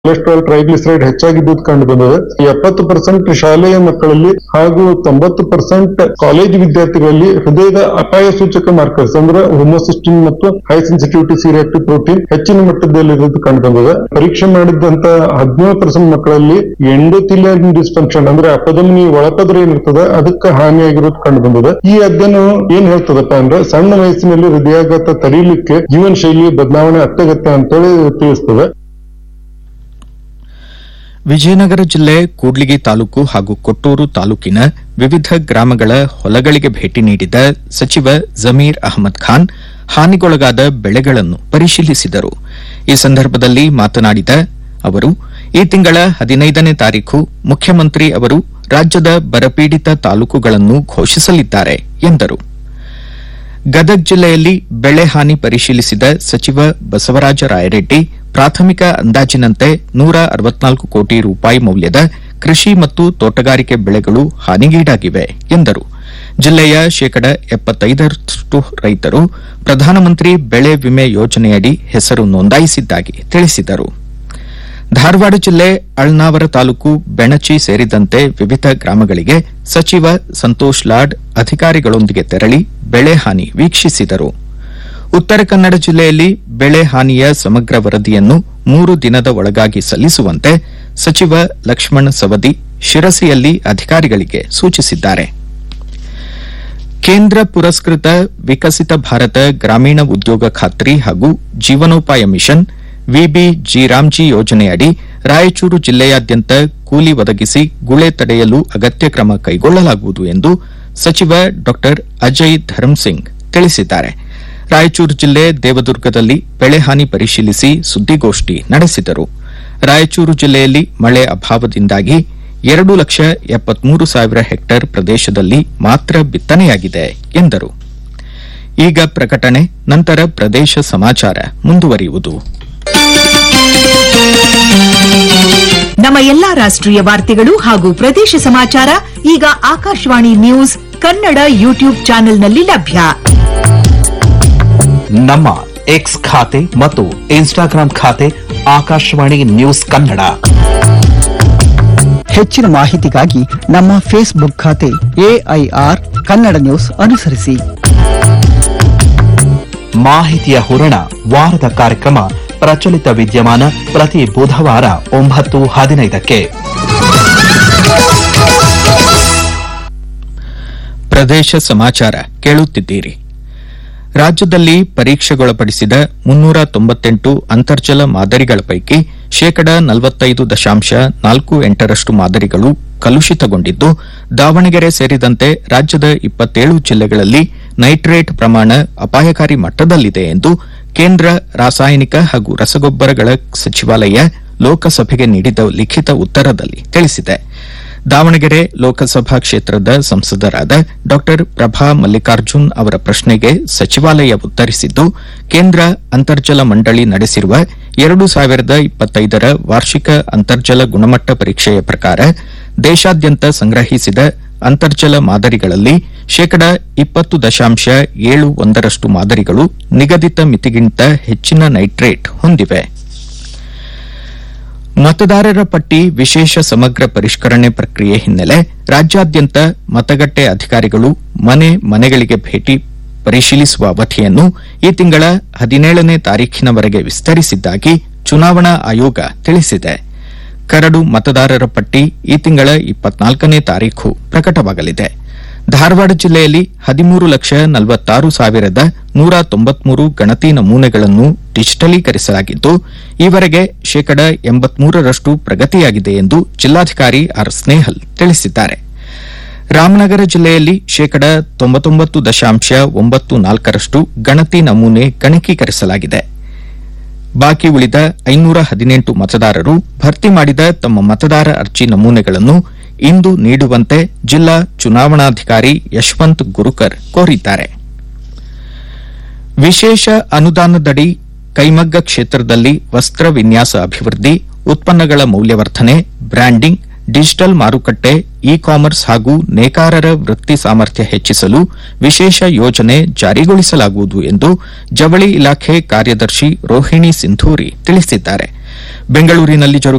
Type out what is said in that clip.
Cholesterol triglyceride ಹೆಚ್ಚಾಗಿದ್ದು ಕಂಡು ಬಂದಿದೆ. 70% ಶಾಲೆಯ ಮಕ್ಕಳಲ್ಲಿ ಹಾಗೂ 90% ಕಾಲೇಜು ವಿದ್ಯಾರ್ಥಿಗಳಲ್ಲಿ ಹೃದಯದ ಅಪಾಯ ಸೂಚಕ ಮಾರ್ಕರ್ಸ್ ಅಂದ್ರೆ ಹೋಮೋಸಿಸ್ಟಿನ್ ಮತ್ತು high sensitivity C reactive protein ಹೆಚ್ಚಿನ ಮಟ್ಟದಲ್ಲಿರುವುದು ಕಂಡು ಬಂದಿದೆ. ಪರೀಕ್ಷೆ ಮಾಡಿದಂತ 17% ಮಕ್ಕಳಲ್ಲಿ ಎಂಡೋಥೆಲಿಯಲ್ ಡಿಸ್ಫಂಕ್ಷನ್ ಅಂದ್ರೆ ಅಪಧಮನಿ ಒಳಪದ್ರ ಏನಿರ್ತದೆ ಅದಕ್ಕೆ ಹಾನಿಯಾಗಿರೋದು ಕಂಡು ಬಂದಿದೆ. ಈ ಅಧ್ಯಯನ ಏನ್ ಹೇಳ್ತದಪ್ಪ ಅಂದ್ರೆ ಸಣ್ಣ ವಯಸ್ಸಿನಲ್ಲಿ ಹೃದಯಾಘಾತ ತಡೆಯಲಿಕ್ಕೆ ಜೀವನ ಶೈಲಿಯ ಬದಲಾವಣೆ ಅತ್ಯಗತ್ಯ ಅಂತೇಳಿ ತಿಳಿಸ್ತದೆ. ವಿಜಯನಗರ ಜಿಲ್ಲೆ ಕೂಡ್ಲಿಗಿ ತಾಲೂಕು ಹಾಗೂ ಕೊಟ್ಟೂರು ತಾಲೂಕಿನ ವಿವಿಧ ಗ್ರಾಮಗಳ ಹೊಲಗಳಿಗೆ ಭೇಟಿ ನೀಡಿದ ಸಚಿವ ಜಮೀರ್ ಅಹಮದ್ ಖಾನ್ ಹಾನಿಗೊಳಗಾದ ಬೆಳೆಗಳನ್ನು ಪರಿಶೀಲಿಸಿದರು. ಈ ಸಂದರ್ಭದಲ್ಲಿ ಮಾತನಾಡಿದ ಅವರು, ಈ ತಿಂಗಳ 15ನೇ ತಾರೀಖು ಮುಖ್ಯಮಂತ್ರಿ ಅವರು ರಾಜ್ಯದ ಬರಪೀಡಿತ ತಾಲೂಕುಗಳನ್ನು ಘೋಷಿಸಲಿದ್ದಾರೆ ಎಂದರು. ಗದಗ ಜಿಲ್ಲೆಯಲ್ಲಿ ಬೆಳೆ ಹಾನಿ ಪರಿಶೀಲಿಸಿದ ಸಚಿವ ಬಸವರಾಜ ರಾಯರೆಡ್ಡಿ ಪ್ರಾಥಮಿಕ ಅಂದಾಜಿನಂತೆ 164 ಕೋಟಿ ರೂಪಾಯಿ ಮೌಲ್ಯದ ಕೃಷಿ ಮತ್ತು ತೋಟಗಾರಿಕೆ ಬೆಳೆಗಳು ಹಾನಿಗೀಡಾಗಿವೆ ಎಂದರು. ಜಿಲ್ಲೆಯ 75% ರೈತರು ಪ್ರಧಾನಮಂತ್ರಿ ಬೆಳೆ ವಿಮೆ ಯೋಜನೆಯಡಿ ಹೆಸರು ನೋಂದಾಯಿಸಿದ್ದಾಗಿ ತಿಳಿಸಿದರು. ಧಾರವಾಡ ಜಿಲ್ಲೆ ಅಳ್ನಾವರ ತಾಲೂಕು ಬೆಣಚಿ ಸೇರಿದಂತೆ ವಿವಿಧ ಗ್ರಾಮಗಳಿಗೆ ಸಚಿವ ಸಂತೋಷ್ ಲಾಡ್ ಅಧಿಕಾರಿಗಳೊಂದಿಗೆ ತೆರಳಿ ಬೆಳೆ ಹಾನಿ ವೀಕ್ಷಿಸಿದರು. ಉತ್ತರ ಕನ್ನಡ ಜಿಲ್ಲೆಯಲ್ಲಿ ಬೆಳೆ ಹಾನಿಯ ಸಮಗ್ರ ವರದಿಯನ್ನು 3 ದಿನದ ಒಳಗಾಗಿ ಸಲ್ಲಿಸುವಂತೆ ಸಚಿವ ಲಕ್ಷ್ಮಣ ಸವದಿ ಶಿರಸಿಯಲ್ಲಿ ಅಧಿಕಾರಿಗಳಿಗೆ ಸೂಚಿಸಿದ್ದಾರೆ. ಕೇಂದ್ರ ಪುರಸ್ಕೃತ ವಿಕಸಿತ ಭಾರತ ಗ್ರಾಮೀಣ ಉದ್ಯೋಗ ಖಾತ್ರಿ ಹಾಗೂ ಜೀವನೋಪಾಯ ಮಿಷನ್ ವಿಬಿಜಿರಾಮ್ಜಿ ಯೋಜನೆಯಡಿ ರಾಯಚೂರು ಜಿಲ್ಲೆಯಾದ್ಯಂತ ಕೂಲಿ ಒದಗಿಸಿ ಗುಳೆ ತಡೆಯಲು ಅಗತ್ಯ ಕ್ರಮ ಕೈಗೊಳ್ಳಲಾಗುವುದು ಎಂದು ಸಚಿವ ಡಾ ಅಜಯ್ ಧರ್ಮಸಿಂಗ್ ತಿಳಿಸಿದ್ದಾರೆ. ರಾಯಚೂರು ಜಿಲ್ಲೆ ದೇವದುರ್ಗದಲ್ಲಿ ಬೆಳೆ ಹಾನಿ ಪರಿಶೀಲಿಸಿ ಸುದ್ದಿಗೋಷ್ಠಿ ನಡೆಸಿದರು. ರಾಯಚೂರು ಜಿಲ್ಲೆಯಲ್ಲಿ ಮಳೆ ಅಭಾವದಿಂದಾಗಿ 2,73,000 ಹೆಕ್ಟೇರ್ ಪ್ರದೇಶದಲ್ಲಿ ಮಾತ್ರ ಬಿತ್ತನೆಯಾಗಿದೆ ಎಂದರು. ಈಗ ಪ್ರಕಟಣೆ, ನಂತರ ಪ್ರದೇಶ ಸಮಾಚಾರ ಮುಂದುವರಿಯುವುದು. ನಮ್ಮ ಎಲ್ಲಾ ರಾಷ್ಟ್ರೀಯ ವಾರ್ತೆಗಳು ಹಾಗೂ ಪ್ರದೇಶ ಸಮಾಚಾರ ಈಗ ಆಕಾಶವಾಣಿ ನ್ಯೂಸ್ ಕನ್ನಡ ಯೂಟ್ಯೂಬ್ ಚಾನೆಲ್ನಲ್ಲಿ ಲಭ್ಯ. ನಮ್ಮ ಎಕ್ಸ್ ಖಾತೆ ಮತ್ತು ಇನ್ಸ್ಟಾಗ್ರಾಂ ಖಾತೆ ಆಕಾಶವಾಣಿ ನ್ಯೂಸ್ ಕನ್ನಡ. ಹೆಚ್ಚಿನ ಮಾಹಿತಿಗಾಗಿ ನಮ್ಮ ಫೇಸ್ಬುಕ್ ಖಾತೆ ಎಐಆರ್ ಕನ್ನಡ ನ್ಯೂಸ್ ಅನುಸರಿಸಿ. ಮಾಹಿತಿಯ ಹೂರಣ ವಾರದ ಕಾರ್ಯಕ್ರಮ ಪ್ರಚಲಿತ ವಿದ್ಯಮಾನ ಪ್ರತಿ ಬುಧವಾರ 9:15ಕ್ಕೆ. ಪ್ರದೇಶ ಸಮಾಚಾರ ಕೇಳುತ್ತಿದ್ದೀರಿ. ರಾಜ್ಯದಲ್ಲಿ ಪರೀಕ್ಷೆಗೊಳಪಡಿಸಿದ 398 ಅಂತರ್ಜಲ ಮಾದರಿಗಳ ಪೈಕಿ 45.48% ಮಾದರಿಗಳು ಕಲುಷಿತಗೊಂಡಿದ್ದು, ದಾವಣಗೆರೆ ಸೇರಿದಂತೆ ರಾಜ್ಯದ 27 ಜಿಲ್ಲೆಗಳಲ್ಲಿ ನೈಟ್ರೇಟ್ ಪ್ರಮಾಣ ಅಪಾಯಕಾರಿ ಮಟ್ಟದಲ್ಲಿದೆ ಎಂದು ಕೇಂದ್ರ ರಾಸಾಯನಿಕ ಹಾಗೂ ರಸಗೊಬ್ಬರಗಳ ಸಚಿವಾಲಯ ಲೋಕಸಭೆಗೆ ನೀಡಿದ ಲಿಖಿತ ಉತ್ತರದಲ್ಲಿ ತಿಳಿಸಿದೆ. ದಾವಣಗೆರೆ ಲೋಕಸಭಾ ಕ್ಷೇತ್ರದ ಸಂಸದರಾದ ಡಾ ಪ್ರಭಾ ಮಲ್ಲಿಕಾರ್ಜುನ್ ಅವರ ಪ್ರಶ್ನೆಗೆ ಸಚಿವಾಲಯ ಉತ್ತರಿಸಿದ್ದು, ಕೇಂದ್ರ ಅಂತರ್ಜಲ ಮಂಡಳಿ ನಡೆಸಿರುವ 2025ರ ವಾರ್ಷಿಕ ಅಂತರ್ಜಲ ಗುಣಮಟ್ಟ ಪರೀಕ್ಷೆಯ ಪ್ರಕಾರ ದೇಶಾದ್ಯಂತ ಸಂಗ್ರಹಿಸಿದ ಅಂತರ್ಜಲ ಮಾದರಿಗಳಲ್ಲಿ 20.71% ಮಾದರಿಗಳು ನಿಗದಿತ ಮಿತಿಗಿಂತ ಹೆಚ್ಚಿನ ನೈಟ್ರೇಟ್ ಹೊಂದಿವೆ. ಮತದಾರರ ಪಟ್ಟಿ ವಿಶೇಷ ಸಮಗ್ರ ಪರಿಷ್ಕರಣೆ ಪ್ರಕ್ರಿಯೆ ಹಿನ್ನೆಲೆ ರಾಜ್ಯಾದ್ಯಂತ ಮತಗಟ್ಟೆ ಅಧಿಕಾರಿಗಳು ಮನೆಗಳಿಗೆ ಭೇಟಿ ಪರಿಶೀಲಿಸುವ ಅವಧಿಯನ್ನು ಈ ತಿಂಗಳ 17ನೇ ತಾರೀಖಿನವರೆಗೆ ವಿಸ್ತರಿಸಿದ್ದಾಗಿ ಚುನಾವಣಾ ಆಯೋಗ ತಿಳಿಸಿದೆ. ಕರಡು ಮತದಾರರ ಪಟ್ಟಿ ಈ ತಿಂಗಳ 24ನೇ ತಾರೀಖು ಪ್ರಕಟವಾಗಲಿದೆ. ಧಾರವಾಡ ಜಿಲ್ಲೆಯಲ್ಲಿ 13,46,193 ಗಣತಿ ನಮೂನೆಗಳನ್ನು ಡಿಜಿಟಲೀಕರಿಸಲಾಗಿದ್ದು, ಈವರೆಗೆ 83% ಪ್ರಗತಿಯಾಗಿದೆ ಎಂದು ಜಿಲ್ಲಾಧಿಕಾರಿ ಆರ್ ಸ್ನೇಹಲ್ ತಿಳಿಸಿದ್ದಾರೆ. ರಾಮನಗರ ಜಿಲ್ಲೆಯಲ್ಲಿ 99.94% ಗಣತಿ ನಮೂನೆ ಗಣಕೀಕರಿಸಲಾಗಿದೆ. ಬಾಕಿ ಉಳಿದ 518 ಮತದಾರರು ಭರ್ತಿ ಮಾಡಿದ ತಮ್ಮ ಮತದಾರ ಅರ್ಜಿ ನಮೂನೆಗಳನ್ನು ಇಂದು ನೀಡುವಂತೆ ಜಿಲ್ಲಾ ಚುನಾವಣಾಧಿಕಾರಿ ಯಶವಂತ್ ಗುರುಕರ್ ಕೋರಿದ್ದಾರೆ. ವಿಶೇಷ ಅನುದಾನದಡಿ ಕೈಮಗ್ಗ ಕ್ಷೇತ್ರದಲ್ಲಿ ವಸ್ತ್ರ ವಿನ್ಯಾಸ ಅಭಿವೃದ್ಧಿ, ಉತ್ಪನ್ನಗಳ ಮೌಲ್ಯವರ್ಧನೆ, ಬ್ರ್ಯಾಂಡಿಂಗ್, ಡಿಜಿಟಲ್ ಮಾರುಕಟ್ಟೆ, ಇ ಕಾಮರ್ಸ್ ಹಾಗೂ ನೇಕಾರರ ವೃತ್ತಿ ಸಾಮರ್ಥ್ಯ ಹೆಚ್ಚಿಸಲು ವಿಶೇಷ ಯೋಜನೆ ಜಾರಿಗೊಳಿಸಲಾಗುವುದು ಎಂದು ಜವಳಿ ಇಲಾಖೆ ಕಾರ್ಯದರ್ಶಿ ರೋಹಿಣಿ ಸಿಂಧೂರಿ ತಿಳಿಸಿದ್ದಾರೆ. ಬೆಂಗಳೂರಿನಲ್ಲಿ